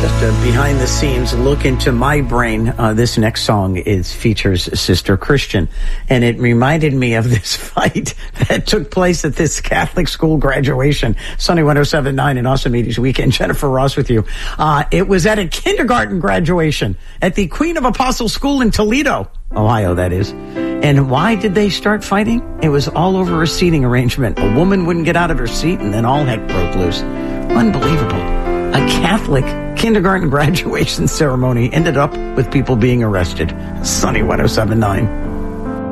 Just a behind the scenes look into my brain. This next song features Sister Christian, and it reminded me of this fight that took place at this Catholic school graduation. Sunny 107.9 and Awesome 80s Weekend. Jennifer Ross with you. It was at a kindergarten graduation at the Queen of Apostles School in Toledo, Ohio, that is. And why did they start fighting? It was all over a seating arrangement. A woman wouldn't get out of her seat, and then all heck broke loose. Unbelievable. A Catholic kindergarten graduation ceremony ended up with people being arrested. Sunny 107.9.